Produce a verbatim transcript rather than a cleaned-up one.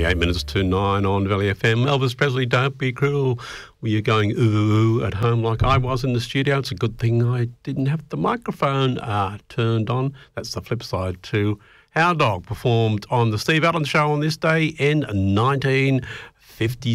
twenty-eight minutes to nine on Valley F M. Elvis Presley, Don't Be Cruel. Were you going ooh at home like I was in the studio? It's a good thing I didn't have the microphone uh, turned on. That's the flip side to Hound Dog performed on the Steve Allen Show on this day in nineteen fifty-six.